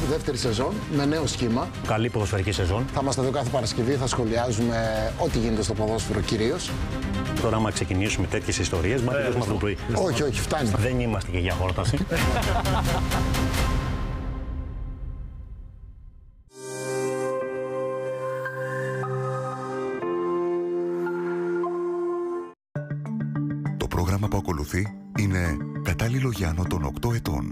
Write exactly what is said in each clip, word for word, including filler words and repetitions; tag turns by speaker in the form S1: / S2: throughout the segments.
S1: δεύτερη σεζόν με νέο σχήμα.
S2: Καλή ποδοσφαιρική σεζόν.
S1: Θα είμαστε εδώ κάθε Παρασκευή, θα σχολιάζουμε ό,τι γίνεται στο ποδόσφαιρο κυρίως.
S2: Τώρα, άμα ξεκινήσουμε τέτοιες ιστορίες, μα δεν μας το πρωί.
S1: Όχι, όχι, φτάνει.
S2: Δεν είμαστε και για χόρταση.
S3: Το πρόγραμμα που ακολουθεί είναι κατάλληλο για άνω των οκτώ ετών.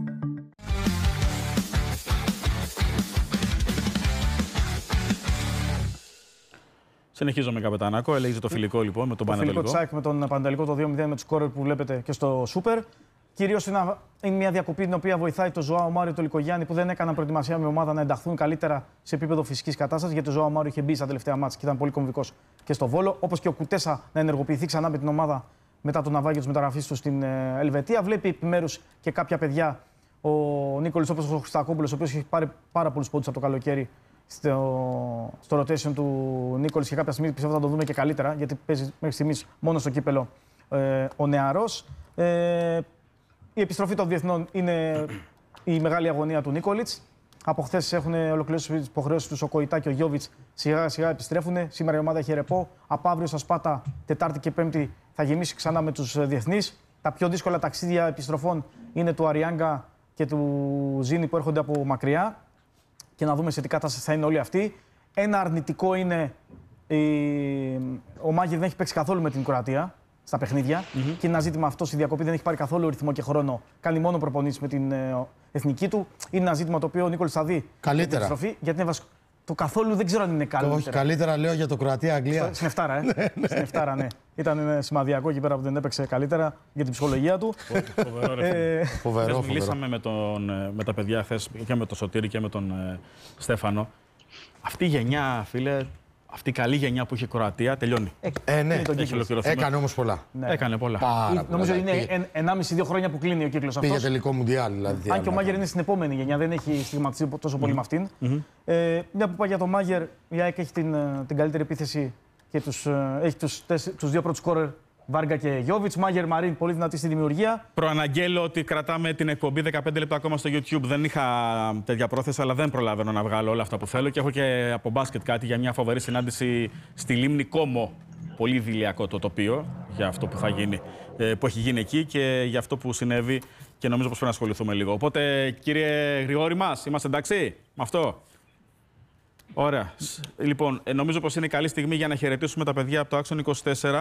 S4: Συνεχίζω με Καπετανάκο. Έλεγε το φιλικό λοιπόν με τον Πανετολικό.
S5: Το φιλικό Τσάκ με τον Πανετολικό, το δύο μηδέν με τους σκόρερ που βλέπετε και στο Σούπερ. Κυρίως είναι, είναι μια διακοπή την οποία βοηθάει το Ζωάο Μάριο, το Λικογιάννη που δεν έκαναν προετοιμασία με ομάδα να ενταχθούν καλύτερα σε επίπεδο φυσικής κατάστασης. Γιατί ο Ζωάο Μάριο είχε μπει στα τελευταία μάτς και ήταν πολύ κομβικός και στο Βόλο. Όπως και ο Κουτέσα να ενεργοποιηθεί ξανά με την ομάδα μετά τον ναυάγιο της μεταγραφής του στην Ελβετία. Βλέπει επιμέρους και κάποια παιδιά. Ο Νίκολης, όπως ο Χριστακόπουλος, ο οποίος έχει πάρει πάρα πολλούς πόντους από το καλοκαίρι στο, στο rotation του Νίκολης και κάποια στιγμή πιστεύω θα το δούμε και καλύτερα, γιατί παίζει μέχρι στιγμής μόνο στο κύπελο ε, ο νεαρός. Ε, η επιστροφή των διεθνών είναι η μεγάλη αγωνία του Νίκολιτς. Από χθες έχουν ολοκληρώσει τις υποχρεώσεις τους ο Κοϊτά και ο Γιόβιτς. Σιγά σιγά επιστρέφουν. Σήμερα η ομάδα έχει ρεπό. Από αύριο στα Σπάτα, Τετάρτη και Πέμπτη, θα γεμίσει ξανά με τους διεθνείς. Τα πιο δύσκολα ταξίδια επιστροφών είναι του Αριάγκα και του Ζήνη που έρχονται από μακριά. Και να δούμε σε τι κατάσταση θα είναι όλοι αυτοί. Ένα αρνητικό είναι η... ο Μάγερ δεν έχει παίξει καθόλου με την Κροατία στα παιχνίδια. Mm-hmm. Και είναι ένα ζήτημα αυτό στη διακοπή, δεν έχει πάρει καθόλου ρυθμό και χρόνο. Κάνει μόνο προπονήσεις με την ε, εθνική του. Είναι ένα ζήτημα το οποίο ο Νίκολης θα δει
S6: καλύτερα.
S5: Επιστροφή, γιατί είναι βασικό. Το καθόλου δεν ξέρω αν είναι καλύτερα.
S6: Όχι, καλύτερα λέω για το Κροατία-Αγγλία.
S5: Στην Εφτάρα, ε. Στην Εφτάρα, ναι. Ήταν σημαδιακό εκεί πέρα που δεν έπαιξε καλύτερα για την ψυχολογία του.
S4: Φοβερό, ρε. Φοβερό. Μιλήσαμε με, τον, με τα παιδιά χθες και με τον Σωτήρη και με τον ε, Στέφανο. Αυτή η γενιά, φίλε, αυτή η καλή γενιά που είχε η Κροατία τελειώνει.
S6: Ε, ναι.
S4: Έκανε
S6: όμως πολλά.
S4: Ναι. Έκανε πολλά.
S6: Πάρα
S5: Νομίζω ότι είναι ενάμιση δύο χρόνια που κλείνει ο κύκλος αυτός.
S6: Πήγε τελικό Μουντιάλ, δηλαδή.
S5: Αν και ο Μάγερ είναι στην επόμενη γενιά, δεν έχει στιγματιστεί τόσο πολύ mm-hmm. με αυτήν. Mm-hmm. Ε, μια που πάει για τον Μάγερ, η ΑΕΚ έχει την, την καλύτερη επίθεση και τους, έχει τους, τους δύο πρώτους σκόρερ, Βάργα και Γιόβιτς. Μάγερ Μαρίν, πολύ δυνατή στη δημιουργία.
S4: Προαναγγέλω ότι κρατάμε την εκπομπή δεκαπέντε λεπτά ακόμα στο YouTube. Δεν είχα τέτοια πρόθεση, αλλά δεν προλαβαίνω να βγάλω όλα αυτά που θέλω. Και έχω και από μπάσκετ κάτι για μια φοβερή συνάντηση στη Λίμνη Κόμο. Πολύ δειλιακό το τοπίο για αυτό που θα γίνει, που έχει γίνει εκεί και για αυτό που συνέβη. Και νομίζω πως πρέπει να ασχοληθούμε λίγο. Οπότε, κύριε Γρηγόρη μας, είμαστε εντάξει με αυτό? Ωραία. Λοιπόν, νομίζω πως είναι καλή στιγμή για να χαιρετήσουμε τα παιδιά από το Άξον είκοσι τέσσερα.